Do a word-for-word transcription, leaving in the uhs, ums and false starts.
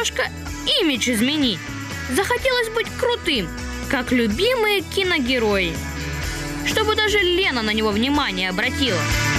немножко имидж изменить. Захотелось быть крутым, как любимые киногерои. Чтобы даже Лена на него внимание обратила.